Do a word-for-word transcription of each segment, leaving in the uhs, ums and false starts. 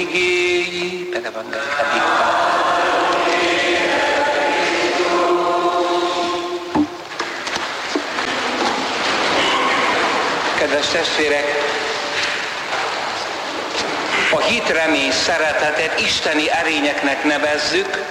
Kedves testvérek, a hit, remény, szeretetet isteni erényeknek nevezzük,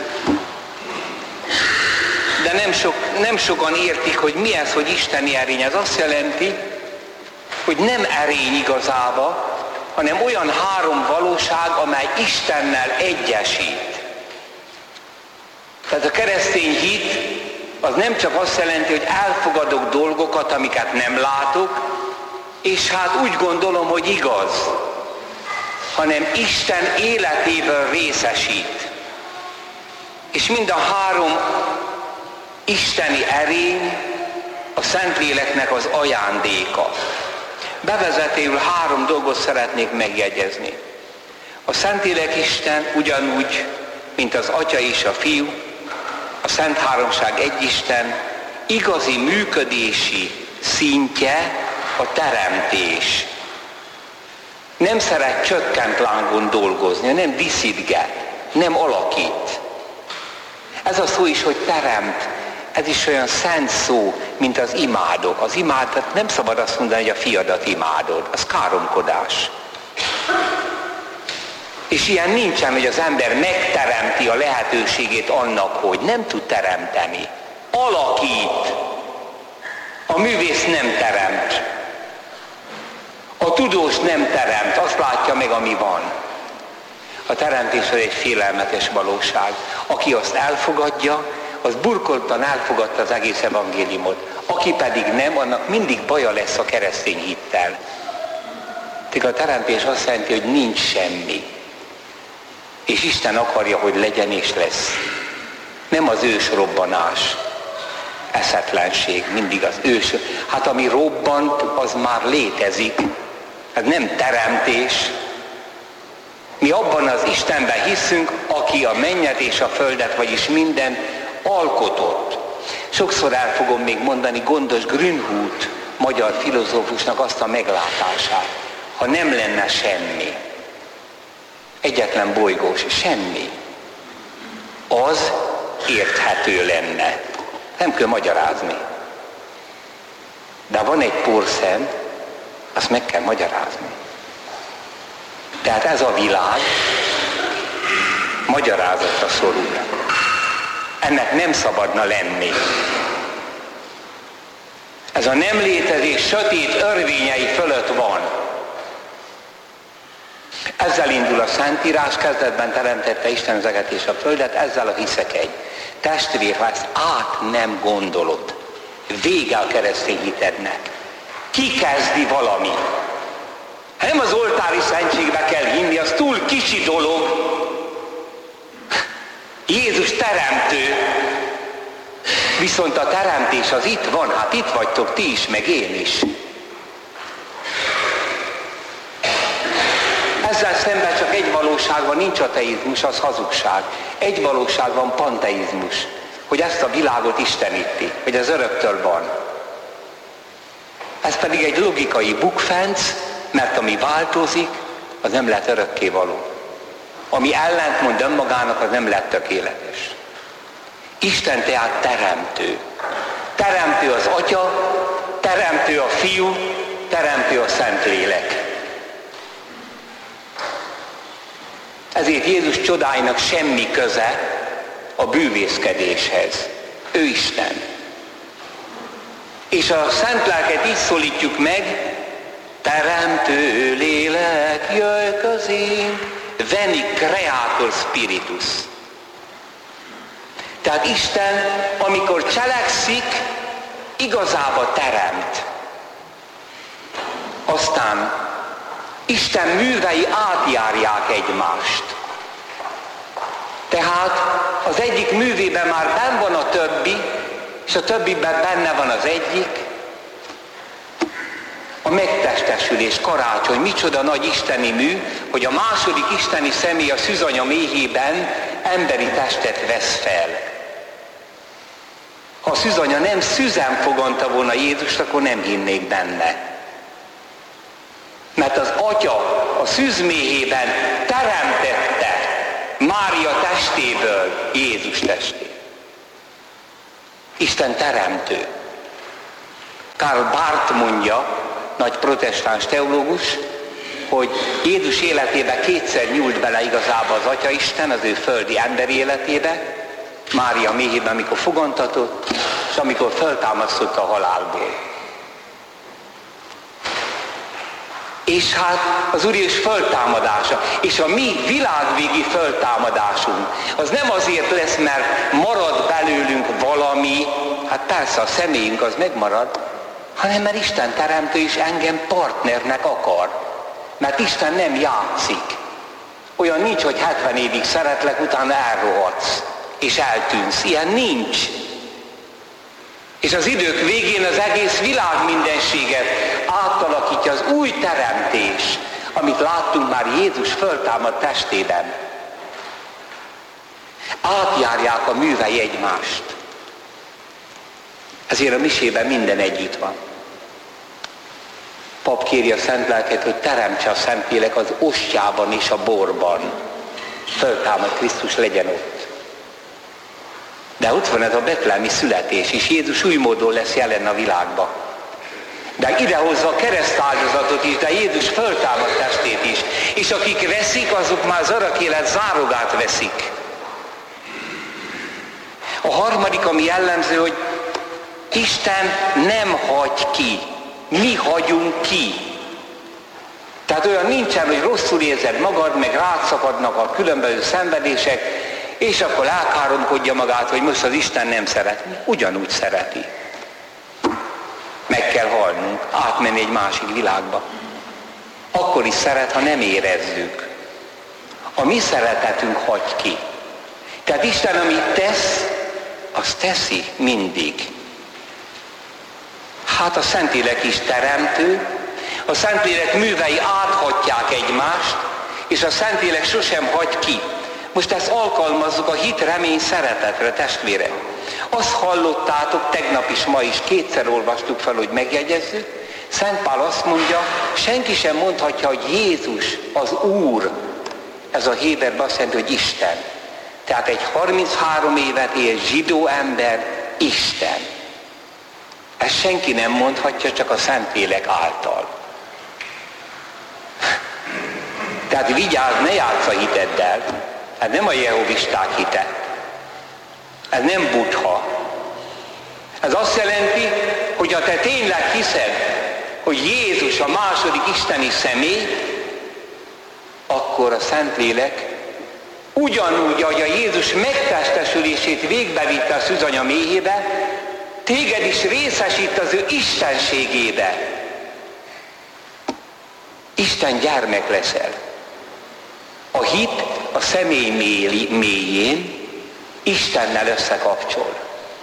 de nem, sok, nem sokan értik, hogy mi ez, hogy isteni erény. Ez azt jelenti, hogy nem erény igazába, hanem olyan három valóság, amely Istennel egyesít. Tehát a keresztény hit az nem csak azt jelenti, hogy elfogadok dolgokat, amiket nem látok, és hát úgy gondolom, hogy igaz, hanem Isten életéből részesít. És mind a három isteni erény a Szentléleknek az ajándéka. Bevezetőül három dolgot szeretnék megjegyezni. A Szentlélek Isten ugyanúgy, mint az Atya és a Fiú, a Szent Háromság egy Isten, igazi működési szintje a teremtés. Nem szeret csökkent lángon dolgozni, nem diszidget, nem alakít. Ez a szó is, hogy teremt, ez is olyan szent szó, mint az imádok. Az imádat nem szabad azt mondani, hogy a fiadat imádod, az káromkodás. És ilyen nincsen, hogy az ember megteremti a lehetőségét annak, hogy nem tud teremteni. Alakít. A művész nem teremt. A tudós nem teremt, azt látja meg, ami van. A teremtés az egy félelmetes valóság. Aki azt elfogadja, az burkoltan elfogadta az egész evangéliumot. Aki pedig nem, annak mindig baja lesz a keresztény hittel. Tehát a teremtés azt jelenti, hogy nincs semmi. És Isten akarja, hogy legyen és lesz. Nem az ős robbanás. Eszetlenség, mindig az ős. Hát ami robbant, az már létezik. Ez nem teremtés. Mi abban az Istenben hiszünk, aki a mennyet és a földet, vagyis minden alkotott. Sokszor el fogom még mondani Gondos Grünhut, magyar filozófusnak azt a meglátását. Ha nem lenne semmi, egyetlen bolygós, semmi, az érthető lenne. Nem kell magyarázni. De van egy porszem, azt meg kell magyarázni. Tehát ez a világ magyarázatra szorul. Ennek nem szabadna lenni. Ez a nem létezés sötét örvényei fölött van. Ezzel indul a Szentírás, kezdetben teremtette Isten az eget és a földet, ezzel a hiszek egy. Testvér, ha ezt át nem gondolod, vége a keresztény hitednek. Ki kezdi valami? Nem az oltári szentségbe kell hinni, az túl kicsi dolog. Jézus teremtő, viszont a teremtés az itt van, hát itt vagytok ti is, meg én is. Ezzel szemben csak egy valóság van, nincs ateizmus, az hazugság. Egy valóság van, panteizmus, hogy ezt a világot isteníti, hogy az öröktől van. Ez pedig egy logikai bukfenc, mert ami változik, az nem lehet örökkévaló. Ami ellentmond önmagának, az nem lett tökéletes. Isten tehát teremtő. Teremtő az Atya, teremtő a Fiú, teremtő a Szentlélek. Ezért Jézus csodáinak semmi köze a bűvészkedéshez. Ő Isten. És a Szent Lelket így szólítjuk meg, teremtő lélek, jöjj közénk, veni creator spiritus. Tehát Isten, amikor cselekszik, igazába teremt. Aztán Isten művei átjárják egymást. Tehát az egyik művében már benn van a többi, és a többiben benne van az egyik. A megtestesülés, karácsony, micsoda nagy isteni mű, hogy a második isteni személy a szűzanya méhében emberi testet vesz fel. Ha a szűzanya nem szüzen foganta volna Jézust, akkor nem hinnék benne. Mert az Atya a szűzméhében teremtette Mária testéből Jézus testét. Isten teremtő. Karl Barth mondja, nagy protestáns teológus, hogy Jézus életébe kétszer nyúlt bele igazából az Atyaisten, az ő földi emberi életébe, Mária méhében, amikor fogantatott, és amikor föltámasztott a halálból. És hát az Úr Jézus föltámadása, és a mi világvégi föltámadásunk, az nem azért lesz, mert marad belőlünk valami, hát persze a személyünk az megmarad, hanem mert Isten teremtő is engem partnernek akar. Mert Isten nem játszik. Olyan nincs, hogy hetven évig szeretlek, utána elrohadsz, és eltűnsz. Ilyen nincs. És az idők végén az egész világ mindenséget átalakítja az új teremtés, amit láttunk már Jézus föltámadt testében. Átjárják a művei egymást. Ezért a misében minden együtt van. Pap kéri a Szent Lelket, hogy teremtse a Szentlélek az ostjában és a borban. Föltámad Krisztus, legyen ott. De ott van ez a betlehemi születés, és Jézus új módon lesz jelen a világba. De idehozza a keresztáldozatot is, de Jézus föltámad testét is. És akik veszik, azok már az örök élet zárogát veszik. A harmadik, ami jellemző, hogy Isten nem hagy ki. Mi hagyunk ki. Tehát olyan nincsen, hogy rosszul érzed magad, meg rátszakadnak a különböző szenvedések, és akkor elkáromkodja magát, hogy most az Isten nem szeret. Ugyanúgy szereti. Meg kell halnunk, átmenni egy másik világba. Akkor is szeret, ha nem érezzük. A mi szeretetünk hagy ki. Tehát Isten, amit tesz, azt teszi mindig. Hát a Szentlélek is teremtő, a Szentlélek művei áthatják egymást, és a Szentlélek sosem hagy ki. Most ezt alkalmazzuk a hit, remény, szeretetre, testvérek. Azt hallottátok, tegnap is, ma is, kétszer olvastuk fel, hogy megjegyezzük. Szent Pál azt mondja, senki sem mondhatja, hogy Jézus az Úr. Ez a héberben azt jelenti, hogy Isten. Tehát egy harminchárom évet él zsidó ember Isten. Ezt senki nem mondhatja, csak a Szentlélek által. Tehát vigyázz, ne játsz a hiteddel. Ez nem a jehovisták hite. Ez nem Buddha. Ez azt jelenti, hogy ha te tényleg hiszed, hogy Jézus a második isteni személy, akkor a Szentlélek ugyanúgy, ahogy a Jézus megtestesülését végbevitte a szűzanya méhébe, téged is részesít az ő istenségébe. Isten gyermek leszel. A hit a személy mélyén Istennel összekapcsol.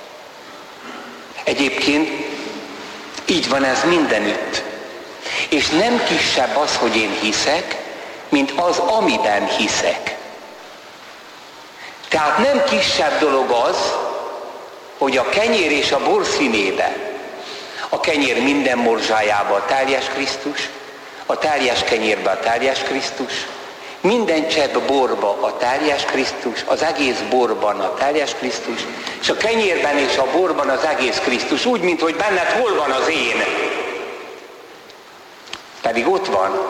Egyébként így van ez mindenütt. És nem kisebb az, hogy én hiszek, mint az, amiben hiszek. Tehát nem kisebb dolog az, hogy a kenyér és a bor színébe, a kenyér minden morzsájába a teljes Krisztus, a teljes kenyérbe a teljes Krisztus, minden csepp borba a teljes Krisztus, az egész borban a teljes Krisztus, és a kenyérben és a borban az egész Krisztus, úgy, mint hogy benned hol van az én. Pedig ott van.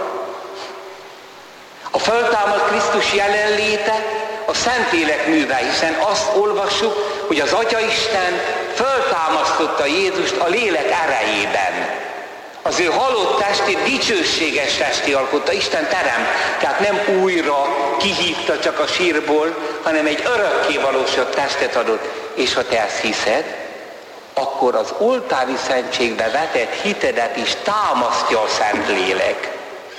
A föltámadt Krisztus jelenléte a Szentlélek műve, hiszen azt olvassuk, hogy az Atyaisten föltámasztotta Jézust a lélek erejében. Az ő halott testét dicsőséges testé alkotta, Isten terem. Tehát nem újra kihívta csak a sírból, hanem egy örökké valósult testet adott. És ha te ezt hiszed, akkor az oltári szentségbe vetett hitedet is támasztja a Szentlélek.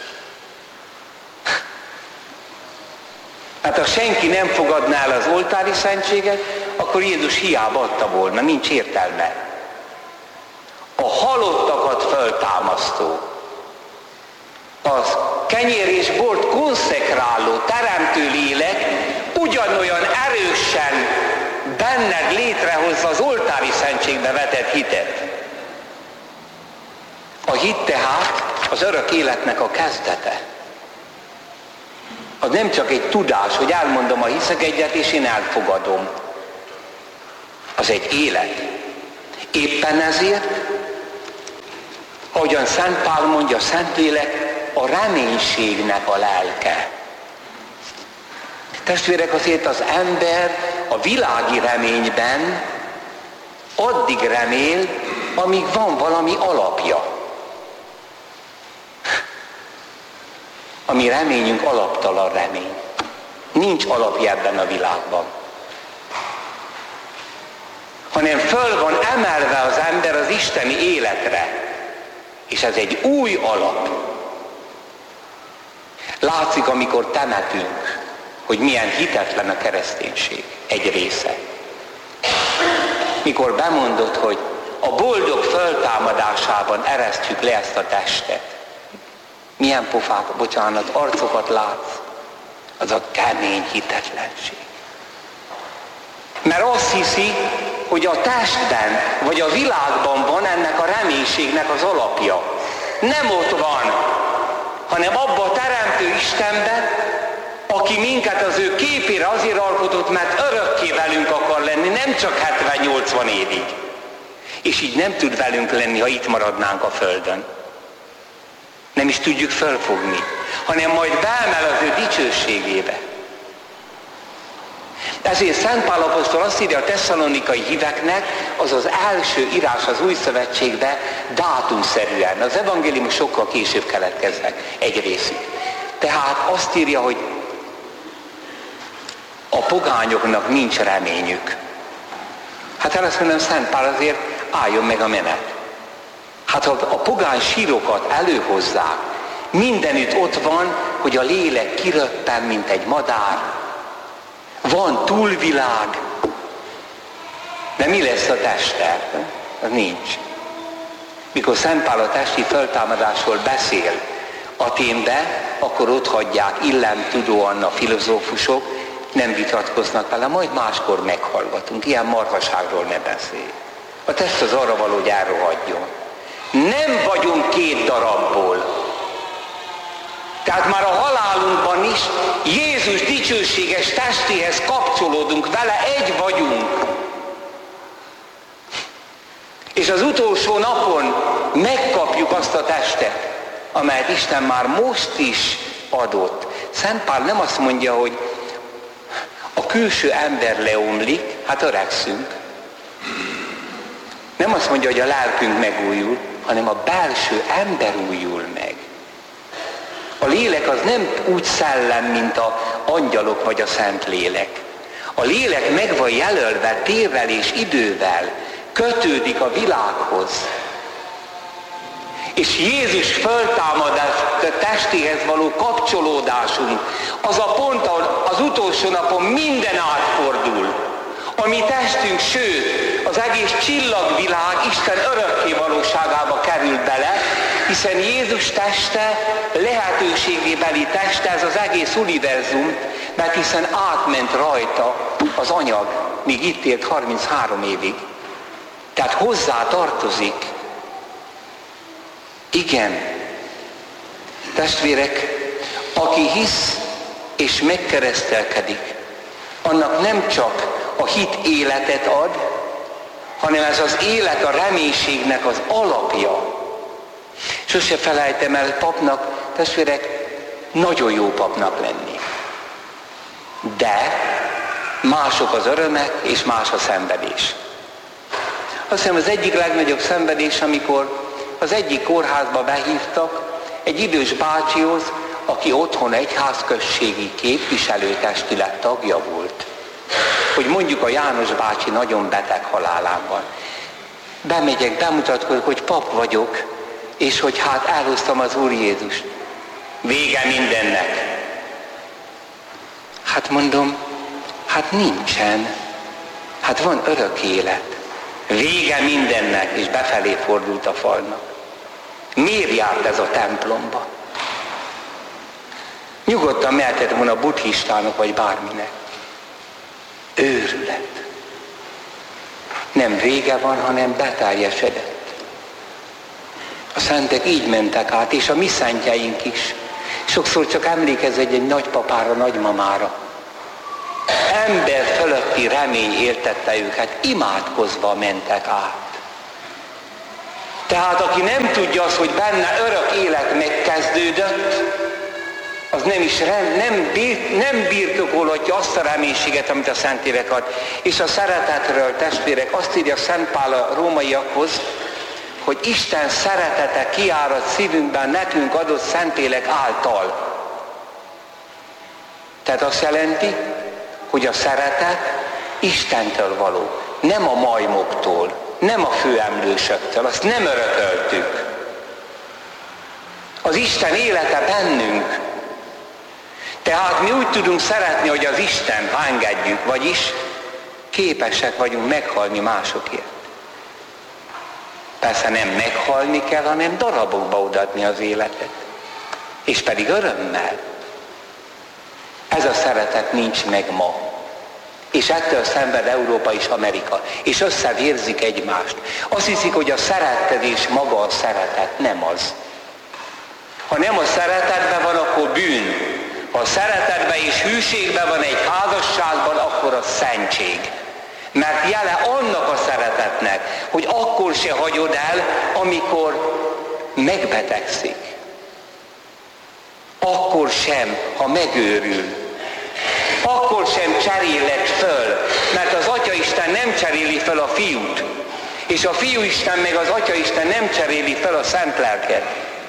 Hát ha senki nem fogadná el az oltári szentséget, akkor Jézus hiába adta volna, nincs értelme. A halottakat föltámasztó, az kenyér és bort konszekráló, teremtő lélek ugyanolyan erősen benned létrehozza az oltári szentségbe vetett hitet. A hit tehát az örök életnek a kezdete. Az nem csak egy tudás, hogy elmondom a hiszek egyet, és én elfogadom. Az egy élet. Éppen ezért, ahogyan Szent Pál mondja, Szentlélek a reménységnek a lelke. Testvérek, azért az ember a világi reményben addig remél, amíg van valami alapja. A mi reményünk alaptalan remény. Nincs alapja ebben a világban. Hanem föl van emelve az ember az isteni életre. És ez egy új alap. Látszik, amikor temetünk, hogy milyen hitetlen a kereszténység egy része. Mikor bemondod, hogy a boldog föltámadásában eresztjük le ezt a testet. Milyen pofák, bocsánat, arcokat látsz. Az a kemény hitetlenség. Mert azt hiszi, hogy a testben, vagy a világban van ennek a reménységnek az alapja. Nem ott van, hanem abba a teremtő Istenben, aki minket az ő képére azért alkotott, mert örökké velünk akar lenni, nem csak hetven-nyolcvan évig. És így nem tud velünk lenni, ha itt maradnánk a földön. Nem is tudjuk fölfogni, hanem majd beemel az ő dicsőségébe. Ezért Szent Pál apostol azt írja a tesszalonikai híveknek, az az első írás az Új Szövetségben dátumszerűen. Az evangéliumok sokkal később keletkeznek egy részük. Tehát azt írja, hogy a pogányoknak nincs reményük. Hát el azt mondom, Szent Pál, azért álljon meg a menet. Hát ha a pogány sírokat előhozzák, mindenütt ott van, hogy a lélek kiröppen, mint egy madár. Van túlvilág. De mi lesz a testtel? Az nincs. Mikor Szent Pál a testi föltámadásról beszél Athénbe, akkor ott hagyják illemtudóan a filozófusok, nem vitatkoznak vele, majd máskor meghallgatunk. Ilyen marhaságról ne beszélj. A test az arra való, hogy elrohadjon. Nem vagyunk két darabból. Tehát már a halálunkban is Jézus dicsőséges testéhez kapcsolódunk, vele egy vagyunk. És az utolsó napon megkapjuk azt a testet, amelyet Isten már most is adott. Szent Pál nem azt mondja, hogy a külső ember leomlik, hát öregszünk. Nem azt mondja, hogy a lelkünk megújul, hanem a belső ember újul meg. A lélek az nem úgy szellem, mint az angyalok vagy a szent lélek. A lélek meg van jelölve térrel és idővel, kötődik a világhoz. És Jézus föltámadás testéhez való kapcsolódásunk, az a pont, ahol az utolsó napon minden átfordul. A mi testünk, sőt, az egész csillagvilág Isten örökké valóságába kerül bele, hiszen Jézus teste lehetőségébeli teste, ez az egész univerzum, mert hiszen átment rajta az anyag, míg itt élt harminchárom évig. Tehát hozzá tartozik. Igen, testvérek, aki hisz és megkeresztelkedik, annak nem csak a hit életet ad, hanem ez az élet a reménységnek az alapja. Sose felejtem el papnak, testvérek, nagyon jó papnak lenni. De mások az örömek, és más a szenvedés. Azt hiszem az egyik legnagyobb szenvedés, amikor az egyik kórházba behívtak egy idős bácsihoz, aki otthon egyházközségi képviselőtestület tagja volt. Hogy mondjuk a János bácsi nagyon beteg halálán van. Bemegyek, bemutatkozok, hogy pap vagyok, és hogy hát elhoztam az Úr Jézust. Vége mindennek. Hát mondom, hát nincsen. Hát van örök élet. Vége mindennek, és befelé fordult a falnak. Miért járt ez a templomba? Nyugodtan mehetett volna buddhistának, vagy bárminek. Őrület. Nem vége van, hanem beteljesedett. A szentek így mentek át, és a mi szentjeink is. Sokszor csak emlékezz egy, egy nagypapára, nagymamára. Ember fölötti remény éltette őket, imádkozva mentek át. Tehát aki nem tudja azt, hogy benne örök élet megkezdődött, az nem is nem, bir, nem birtokolhatja azt a reménységet, amit a Szentlélek ad. És a szeretetről, testvérek, azt írja Szent Pál a rómaiakhoz, hogy Isten szeretete kiárad szívünkben nekünk adott Szentlélek által. Tehát azt jelenti, hogy a szeretet Istentől való, nem a majmoktól, nem a főemlősöktől, azt nem örököltük. Az Isten élete bennünk. Tehát mi úgy tudunk szeretni, hogy az Isten, ha engedjük, vagyis képesek vagyunk meghalni másokért. Persze nem meghalni kell, hanem darabokba odaadni az életet. És pedig örömmel. Ez a szeretet nincs meg ma. És ettől szenved Európa és Amerika. És összevérzik egymást. Azt hiszik, hogy a szeretedés maga a szeretet. Nem az. Ha nem a szeretetben van, akkor bűn. Ha a szeretetben és hűségben van egy házasságban, akkor a szentség. Mert jele annak a szeretetnek, hogy akkor se hagyod el, amikor megbetegszik. Akkor sem, ha megőrül. Akkor sem cseréled föl, mert az Atyaisten nem cseréli föl a fiút. És a Fiúisten meg az Atyaisten nem cseréli föl a Szent Lelket.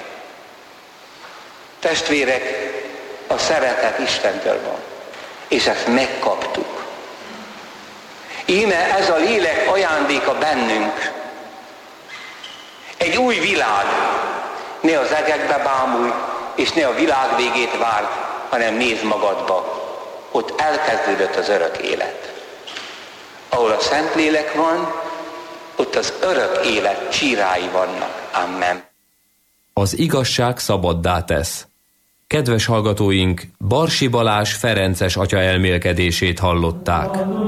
Testvérek, a szeretet Istentől van. És ezt megkaptuk. Íme ez a lélek ajándéka bennünk. Egy új világ. Ne az egekbe bámulj, és ne a világ végét várd, hanem nézd magadba. Ott elkezdődött az örök élet. Ahol a Szentlélek van, ott az örök élet csírái vannak. Amen. Az igazság szabaddá tesz. Kedves hallgatóink, Barsi Balázs ferences atya elmélkedését hallották.